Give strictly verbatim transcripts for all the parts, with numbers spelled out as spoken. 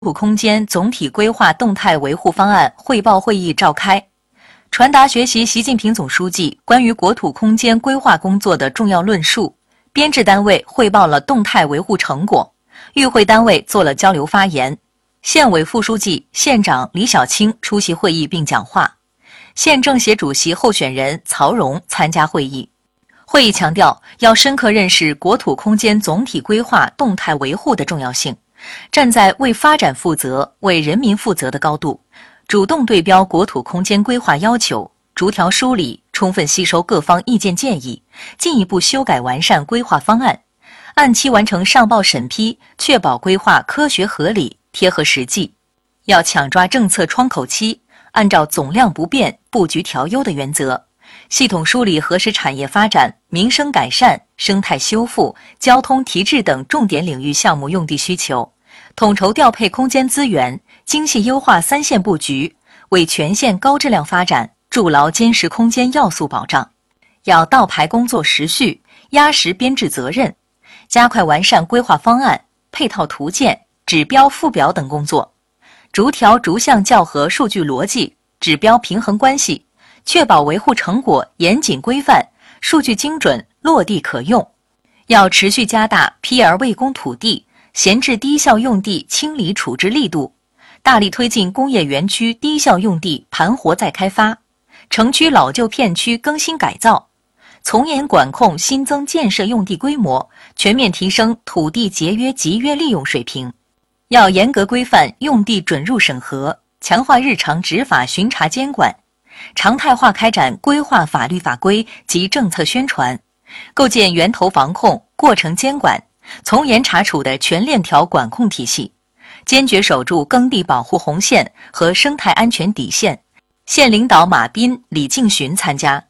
土空间总体规划动态维护方案汇报会议召开，传达学习习近平总书记关于国土空间规划工作的重要论述。编制单位汇报了动态维护成果，与会单位做了交流发言。县委副书记、县长李小青出席会议并讲话，县政协主席候选人曹荣参加会议。会议强调，要深刻认识国土空间总体规划动态维护的重要性，站在为发展负责、为人民负责的高度，主动对标国土空间规划要求，逐条梳理，充分吸收各方意见建议，进一步修改完善规划方案，按期完成上报审批，确保规划科学合理、贴合实际。要抢抓政策窗口期，按照总量不变、布局调优的原则，系统梳理核实产业发展、民生改善、生态修复、交通提质等重点领域项目用地需求，统筹调配空间资源，精细优化三线布局，为全县高质量发展筑牢坚实空间要素保障。要倒排工作时序，压实编制责任，加快完善规划方案、配套图件、指标附表等工作，逐条逐项校核数据逻辑、指标平衡关系，确保维护成果严谨规范，数据精准，落地可用。要持续加大批而未攻土地、闲置低效用地清理处置力度，大力推进工业园区低效用地盘活再开发，城区老旧片区更新改造，从严管控新增建设用地规模，全面提升土地节约集约利用水平。要严格规范用地准入审核，强化日常执法巡查监管，常态化开展规划法律法规及政策宣传，构建源头防控、过程监管、从严查处的全链条管控体系，坚决守住耕地保护红线和生态安全底线。县领导马斌、李敬寻参加。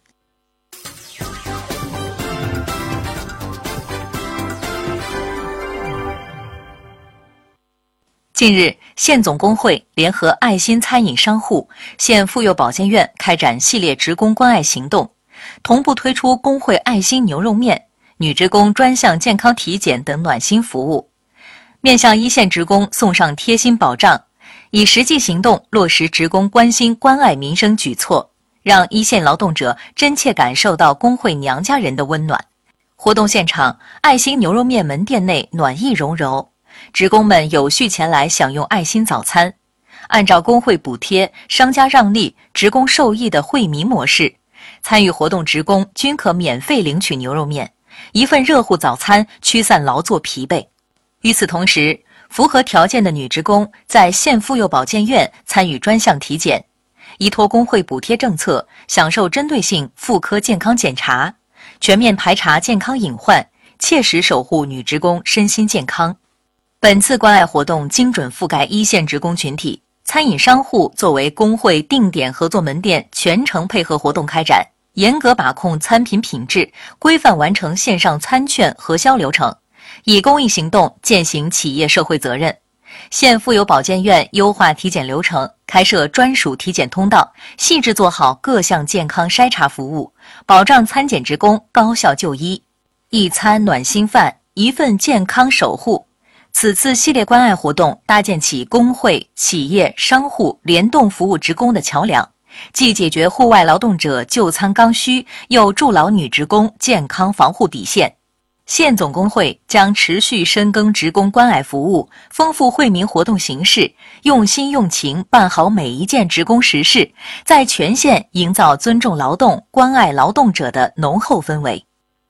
近日，县总工会联合爱心餐饮商户、县妇幼保健院开展系列职工关爱行动，同步推出工会爱心牛肉面、女职工专项健康体检等暖心服务，面向一线职工送上贴心保障，以实际行动落实职工关心关爱民生举措，让一线劳动者真切感受到工会娘家人的温暖。活动现场，爱心牛肉面门店内暖意融融，职工们有序前来享用爱心早餐，按照工会补贴、商家让利、职工受益的惠民模式，参与活动职工均可免费领取牛肉面，一份热乎早餐驱散劳作疲惫。与此同时，符合条件的女职工在县妇幼保健院参与专项体检，依托工会补贴政策，享受针对性妇科健康检查，全面排查健康隐患，切实守护女职工身心健康。本次关爱活动精准覆盖一线职工群体，餐饮商户作为工会定点合作门店，全程配合活动开展，严格把控餐品品质，规范完成线上餐券核销流程，以公益行动践行企业社会责任。县妇幼保健院优化体检流程，开设专属体检通道，细致做好各项健康筛查服务，保障参检职工高效就医。一餐暖心饭，一份健康守护。此次系列关爱活动搭建起工会、企业、商户联动服务职工的桥梁，既解决户外劳动者就餐刚需，又筑牢女职工健康防护底线。县总工会将持续深耕职工关爱服务，丰富惠民活动形式，用心用情办好每一件职工实事，在全县营造尊重劳动、关爱劳动者的浓厚氛围。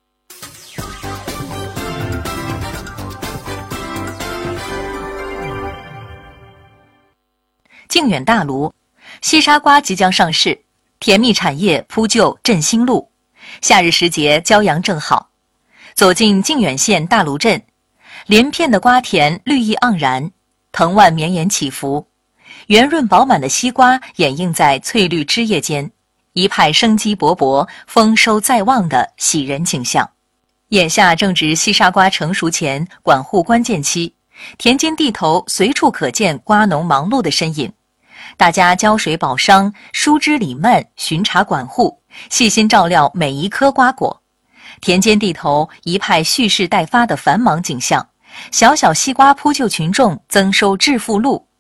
靖远大卢，西沙瓜即将上市，甜蜜产业铺就振兴路。夏日时节，骄阳正好。走进靖远县大卢镇，连片的瓜田绿意盎然，藤蔓绵延起伏，圆润饱满的西瓜掩映在翠绿枝叶间，一派生机勃勃、丰收在望的喜人景象。眼下正值西沙瓜成熟前管护关键期，田间地头随处可见瓜农忙碌的身影。大家浇水保墒，疏枝理蔓，巡查管护，细心照料每一颗瓜果。田间地头一派蓄势待发的繁忙景象， 小小西瓜铺就群众，增收致富路。